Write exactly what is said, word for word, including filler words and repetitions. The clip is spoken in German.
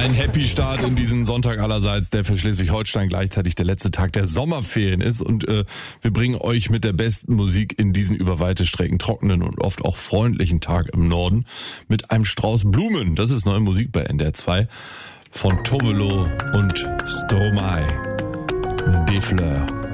Ein Happy Start in diesen Sonntag allerseits, der für Schleswig-Holstein gleichzeitig der letzte Tag der Sommerferien ist. Und äh, wir bringen euch mit der besten Musik in diesen über weite Strecken trockenen und oft auch freundlichen Tag im Norden mit einem Strauß Blumen. Das ist neue Musik bei N D R zwei von Tovelo und Stromae. Des Fleurs.